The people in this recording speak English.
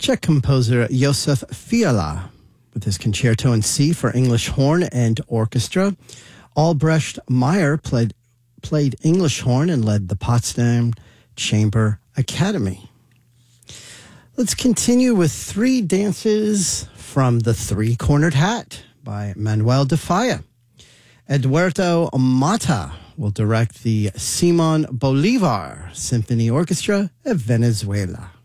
Czech composer Josef Fiala with his Concerto in C for English horn and orchestra. Albrecht Meyer played English horn and led the Potsdam Chamber Academy. Let's continue with three dances from The Three-Cornered Hat by Manuel de Falla. Eduardo Mata will direct the Simon Bolivar Symphony Orchestra of Venezuela.